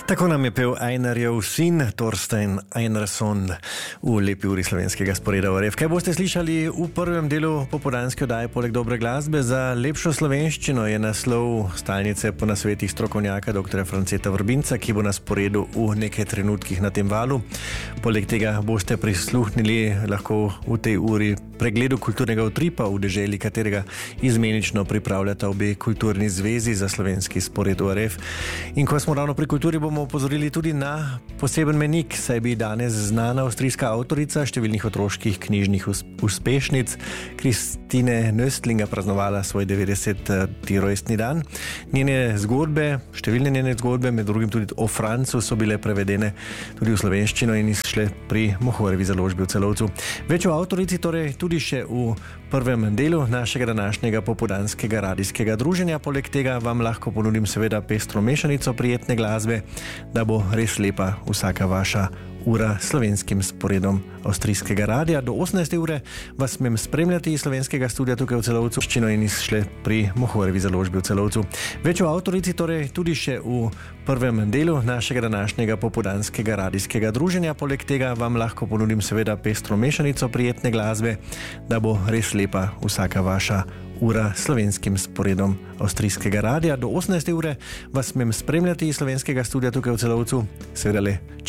Tako nam je pel Einarjev sin, Torsten Einarsson, v lepi uri slovenskega sporeda ORF. Kaj boste slišali v prvem delu popoldanske oddaje poleg dobre glasbe? Za lepšo slovenščino je naslov stalnice po nasvetih strokovnjaka dr. Franceta Vrbinca, ki bo na sporedu v nekaj trenutkih na tem valu. Poleg tega boste prisluhnili lahko v tej uri pregledu kulturnega utripa v deželi, katerega izmenično pripravljata obe kulturni zvezi za slovenski spored ORF. In ko smo ravno pri kulturi, bomo opozorili tudi na poseben menik, saj bi danes znana avstrijska avtorica številnih otroških knjižnih uspešnic Kristine Nöstlinger praznovala svoj 90. rojstni dan. Številne njene zgodbe, med drugim tudi o Francu, so bile prevedene tudi v slovenščino in izšle pri Mohorevi založbi v Celovcu. Več o avtorici torej tudi še v prvem delu našega današnjega popoldanskega radijskega druženja. Poleg tega vam lahko ponudim seveda pestro mešanico prijetne glasbe, da bo res lepa vsaka vaša ura s slovenskim sporedom avstrijskega radija. Do 18. ure vas smem spremljati iz slovenskega studia tukaj v Celovcu in izšle pri Mohorevi založbi v Celovcu. Več o avtorici torej tudi še v prvem delu našega današnjega popoldanskega radijskega druženja. Poleg tega vam lahko ponudim seveda pestro mešanico prijetne glasbe, da bo res lepa vsaka vaša ura s slovenskim sporedom avstrijskega radija. Do 18. ure vas smem spremljati iz slovenskega studia tukaj v Celovcu. Seveda le